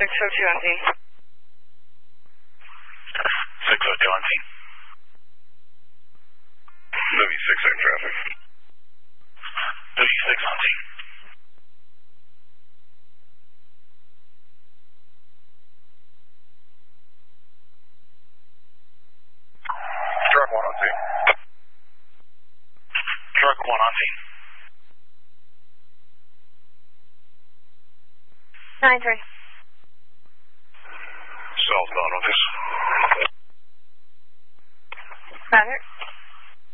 602 on scene. 602 on scene. W6 in traffic. W6 on scene. Truck 1 on scene. Truck 1 on scene. 9-3.